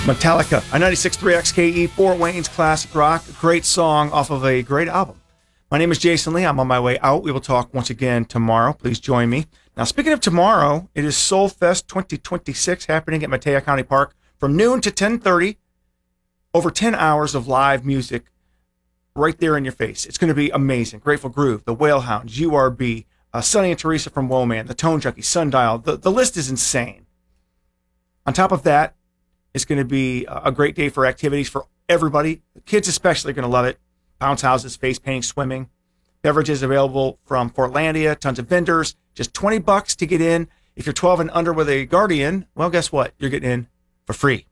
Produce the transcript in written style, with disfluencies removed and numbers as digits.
Metallica, a 96.3 XKE, Fort Wayne's classic rock. Great song off of a great album. My name is Jason Lee. I'm on my way out. We will talk once again tomorrow. Please join me. Now, speaking of tomorrow, it is Soul Fest 2026 happening at Mateo County Park from noon to 10:30. Over 10 hours of live music right there in your face. It's going to be amazing. Grateful Groove, the Whalehounds, URB, Sonny and Teresa from Woman, the Tone Junkies, Sundial. The list is insane. On top of that, it's going to be a great day for activities for everybody. The kids especially are going to love it. Bounce houses, face painting, swimming. Beverages available from Portlandia, tons of vendors. Just $20 to get in. If you're 12 and under with a guardian, well, guess what? You're getting in for free.